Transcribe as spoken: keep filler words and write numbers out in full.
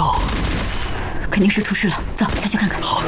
照， 肯定是出事了，走下去看看。 好。